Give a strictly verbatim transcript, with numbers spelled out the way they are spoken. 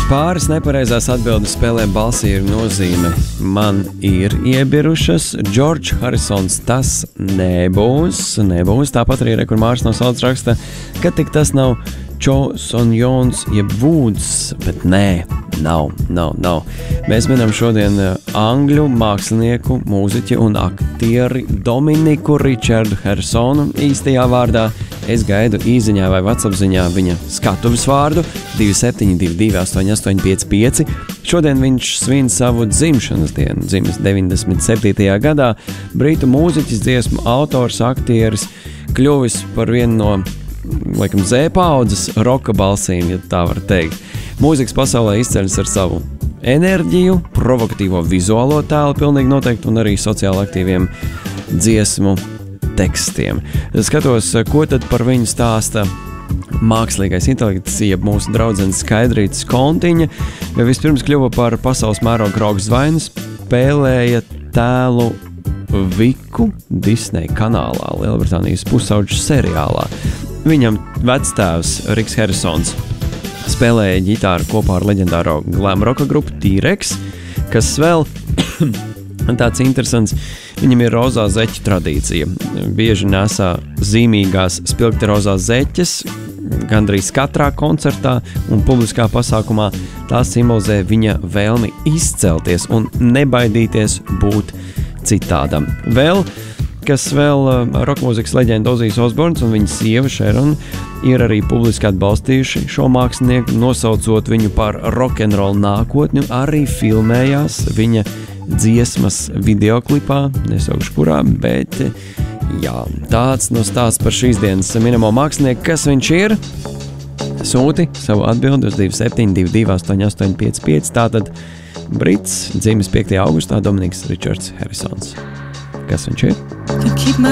Pāris nepareizās atbildes spēlē balsī ir nozīme. Man ir iebirušas. Džordžs Harisons tas nebūs. Nebūs. Tāpat arī rekur Mārs no Salds raksta, ka tik tas nav Cho Son-jons jeb Woods, bet nē, nav, nav, nav. Mēs minam šodien angļu mākslinieku, mūziķi un aktieri Dominiku Richardu Harisonu īstajā vārdā. Es gaidu īziņā vai vatsapziņā viņa skatuves vārdu divi septiņi divi divi astoņi astoņi pieci pieci. Šodien viņš svin savu dzimšanas dienu, dzimis deviņdesmit septītajā gadā. Britu mūziķis, dziesmu autors, aktieris, kļuvis par vienu no, laikam, Z paudzes roka balsīm, ja tā var teikt. Mūzikas pasaulē izceļas ar savu enerģiju, provokatīvo vizuālo tēlu pilnīgi noteikti un arī sociāli aktīviem dziesmu tekstiem. Skatos, ko tad par viņu stāsta mākslīgais intelekts, jeb mūsu draudzenes Skaidrītes Kontiņa. Vispirms kļuva par pasaules mēroga roka zvaigzni, spēlēja tēlu Viku Disney kanālā, Lielbritānijas pusauģu seriālā. Viņam vectēvs Riks Harisons spēlēja ģitāru kopā ar leģendāro glam roka grupu T-Rex, kas vēl tāds interesants. Viņam ir rozā zeķu tradīcija. Bieži nesā zīmīgās spilgti rozā zeķes, gandrīz katrā koncertā un publiskā pasākumā. Tās simbolizē viņa vēlmi izcelties un nebaidīties būt citādam. Vēl, kas vēl rokmūzikas leģenda Ozijs Osborns un viņa sieva Sharon ir arī publiski atbalstījuši šo mākslinieku, nosaucot viņu par rock'n'roll nākotni, arī filmējās viņa dziesmas videoklipā, nesaukšu kurā, bet jā, tāds no stāsts par šīs dienas minamo mākslinieku. Kas viņš ir? Sūti savu atbildi uz divi septiņi divi divi astoņi astoņi pieci pieci. Tātad brits, dzimis piektajā augustā, Dominiks Richards Harisons. Kas viņš ir?